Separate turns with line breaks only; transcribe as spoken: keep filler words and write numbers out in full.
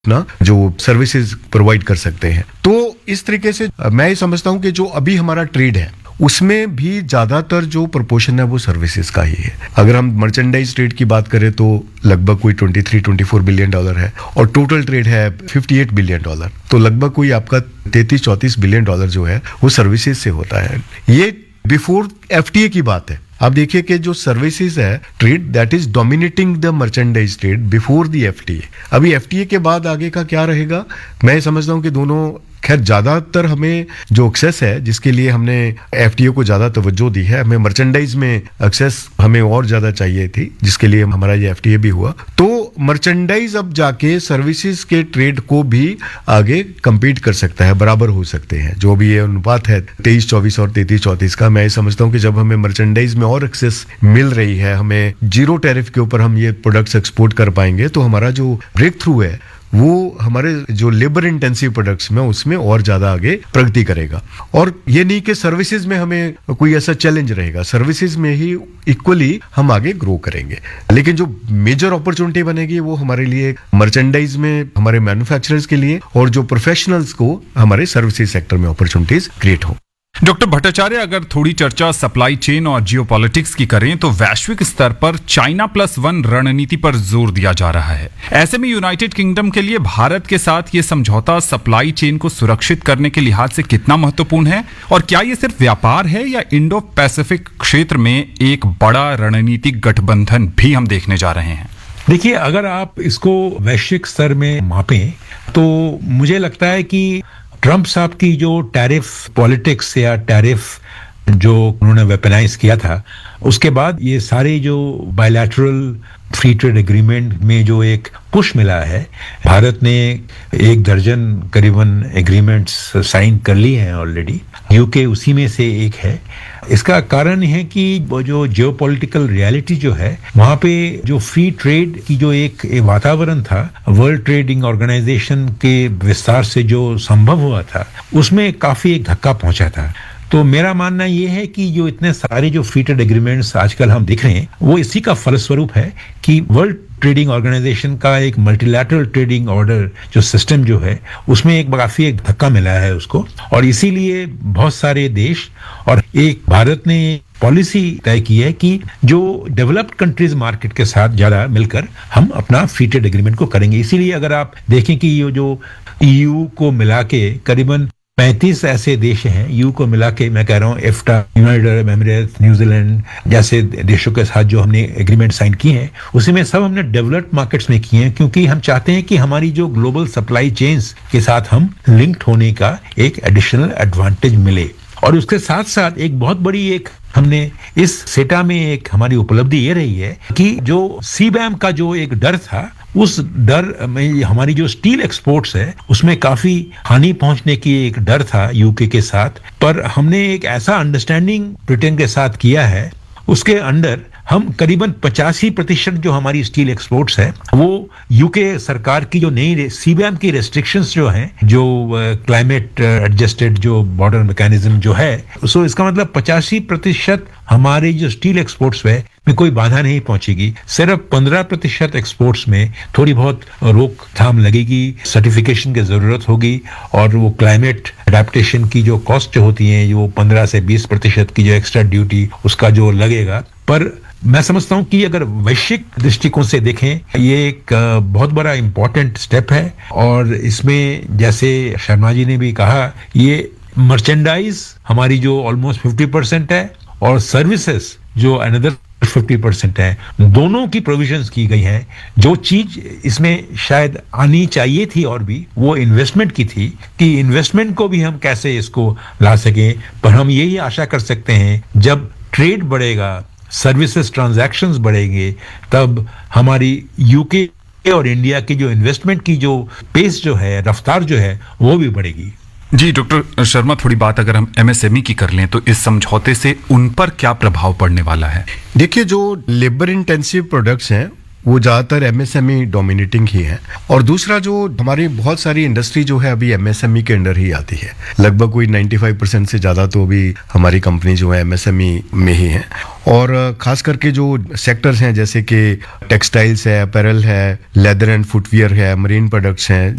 ना जो services provide कर सकते हैं। तो इस तरीके से मैं ये समझता हूं कि जो अभी हमारा ट्रेड है उसमें भी ज्यादातर जो प्रोपोर्शन है वो सर्विसेज का ही है। अगर हम मर्चेंडाइज ट्रेड की बात करें तो लगभग कोई तेईस चौबीस बिलियन डॉलर है और टोटल ट्रेड है अट्ठावन बिलियन डॉलर। तो लगभग कोई आपका तैंतीस चौंतीस बिलियन डॉलर जो है वो सर्विसेज से होता है। ये बिफोर एफटीए की बात है। आप देखिए कि जो सर्विसेज है trade that is dominating the merchandise trade before the FTA. अभी एफटीए के बाद आगे का क्या रहेगा, मैं समझता हूं कि दोनों खैर ज्यादातर हमें जो एक्सेस है जिसके लिए हमने एफटीए को ज्यादा तवज्जो दी है, हमें मर्चेंडाइज में एक्सेस हमें और ज्यादा चाहिए थी जिसके लिए हमारा ये एफटीए भी हुआ। तो मर्चेंडाइज अब जाके सर्विसेज के ट्रेड को भी आगे compete कर सकता है, बराबर हो सकते हैं। जो भी ये अनुपात है तेईस चौबीस और तैंतीस चौंतीस का, मैं समझता हूं कि जब हमें मर्चेंडाइज में और एक्सेस मिल रही है, हमें जीरो टैरिफ के ऊपर हम ये प्रोडक्ट्स एक्सपोर्ट कर पाएंगे, तो हमारा जो ब्रेक थ्रू है वो हमारे जो लेबर इंटेंसिव प्रोडक्ट्स में उसमें और ज्यादा आगे प्रगति करेगा। और ये नहीं कि सर्विसेज में हमें कोई ऐसा चैलेंज रहेगा, सर्विसेज में ही इक्वली हम आगे ग्रो करेंगे। लेकिन जो मेजर अपॉर्चुनिटी बनेगी वो हमारे लिए मर्चेंडाइज में हमारे मैन्युफैक्चरर्स के लिए और जो प्रोफेशनल्स को हमारे सर्विसेज सेक्टर में अपॉर्चुनिटीज क्रिएट हो।
डॉक्टर भट्टाचार्य, अगर थोड़ी चर्चा सप्लाई चेन और जियोपॉलिटिक्स की करें तो वैश्विक स्तर पर चाइना प्लस वन रणनीति पर जोर दिया जा रहा है। ऐसे में यूनाइटेड किंगडम के लिए भारत के साथ ये समझौता सप्लाई चेन को सुरक्षित करने के लिहाज से कितना महत्वपूर्ण है, और क्या ये सिर्फ व्यापार है या इंडो पैसिफिक क्षेत्र में एक बड़ा रणनीतिक गठबंधन भी हम देखने जा रहे हैं?
देखिए, अगर आप इसको वैश्विक स्तर में मापें तो मुझे लगता है कि ट्रंप साहब की जो टैरिफ पॉलिटिक्स या टैरिफ जो उन्होंने वेपनाइज किया था, उसके बाद ये सारे जो बायलैटरल फ्री ट्रेड एग्रीमेंट में जो एक पुश मिला है, भारत ने एक दर्जन करीबन एग्रीमेंट्स साइन कर ली हैं ऑलरेडी, यूके उसी में से एक है। इसका कारण है कि वो जो जियोपॉलिटिकल रियलिटी जो है वहां पे जो फ्री ट्रेड की जो एक वातावरण था, वर्ल्ड ट्रेडिंग ऑर्गेनाइजेशन के विस्तार से जो संभव हुआ था, उसमें काफी एक धक्का पहुंचा था। तो मेरा मानना ये है कि जो इतने सारे जो फ्री ट्रेड एग्रीमेंट्स आजकल हम देख रहे हैं वो इसी का फलस्वरूप है कि वर्ल्ड ट्रेडिंग ऑर्गेनाइजेशन का एक मल्टीलैटरल ट्रेडिंग ऑर्डर जो सिस्टम जो है उसमें एक काफी एक धक्का मिला है उसको, और इसीलिए बहुत सारे देश और एक भारत ने पॉलिसी तय की है कि जो डेवलप्ड कंट्रीज मार्केट के साथ ज्यादा मिलकर हम अपना फ्री ट्रेड एग्रीमेंट को करेंगे। इसीलिए अगर आप देखें कि ये जो ईयू को मिला के करीबन पैंतीस ऐसे देश हैं, यू को मिला के मैं कह रहा हूँ, एफ्टा, यूनाइटेड अरब एमिरेट्स, न्यूजीलैंड जैसे देशों के साथ जो हमने एग्रीमेंट साइन किए हैं उसी में सब हमने डेवलप्ड मार्केट्स में किए हैं, क्योंकि हम चाहते हैं कि हमारी जो ग्लोबल सप्लाई चेन्स के साथ हम लिंक्ड होने का एक एडिशनल एडवांटेज मिले। और उसके साथ साथ एक बहुत बड़ी एक हमने इस सेटा में एक हमारी उपलब्धि ये रही है कि जो सीबैम का जो एक डर था, उस डर में हमारी जो स्टील एक्सपोर्ट्स है उसमें काफी हानि पहुंचने की एक डर था यूके के साथ, पर हमने एक ऐसा अंडरस्टैंडिंग ब्रिटेन के साथ किया है, उसके अंडर हम करीबन पचासी प्रतिशत जो हमारी स्टील एक्सपोर्ट्स है वो यूके सरकार की जो नई सीबैम की रेस्ट्रिक्शंस जो हैं, जो क्लाइमेट एडजस्टेड जो बॉर्डर मैकेनिज्म जो है, सो इसका मतलब पचासी प्रतिशत हमारे जो स्टील एक्सपोर्ट्स है में कोई बाधा नहीं पहुंचेगी। सिर्फ पंद्रह प्रतिशत एक्सपोर्ट्स में थोड़ी बहुत रोकथाम लगेगी, सर्टिफिकेशन की जरूरत होगी, और वो क्लाइमेट अडेप्टेशन की जो कॉस्ट होती है वो पंद्रह से बीस प्रतिशत की जो एक्स्ट्रा ड्यूटी उसका जो लगेगा। पर मैं समझता हूं कि अगर वैश्विक दृष्टिकोण से देखें ये एक बहुत बड़ा इंपॉर्टेंट स्टेप है, और इसमें जैसे शर्मा जी ने भी कहा, ये मर्चेंडाइज हमारी जो ऑलमोस्ट फिफ्टी परसेंट है और सर्विसेज जो अनदर फिफ्टी परसेंट है, दोनों की प्रोविजंस की गई हैं। जो चीज इसमें शायद आनी चाहिए थी और भी, वो इन्वेस्टमेंट की थी कि इन्वेस्टमेंट को भी हम कैसे इसको ला सकें। पर हम यही आशा कर सकते हैं जब ट्रेड बढ़ेगा, सर्विसेज ट्रांजैक्शंस बढ़ेंगे, तब हमारी यूके और इंडिया की जो इन्वेस्टमेंट की जो पेस जो है, रफ्तार जो है, वो भी बढ़ेगी।
जी डॉक्टर शर्मा, थोड़ी बात अगर हम एमएसएमई की कर लें तो इस समझौते से उन पर क्या प्रभाव पड़ने वाला है?
देखिए, जो लेबर इंटेंसिव प्रोडक्ट्स हैं वो ज़्यादातर एमएसएमई डोमिनेटिंग ही है। और दूसरा जो हमारी बहुत सारी इंडस्ट्री जो है अभी एमएसएमई के अंडर ही आती है, लगभग कोई पचानवे परसेंट से ज़्यादा तो अभी हमारी कंपनी जो है एमएसएमई में ही है। और खास करके जो सेक्टर्स हैं जैसे कि टेक्सटाइल्स है, अपैरल है, लेदर एंड फुटवियर है, मरीन प्रोडक्ट्स हैं,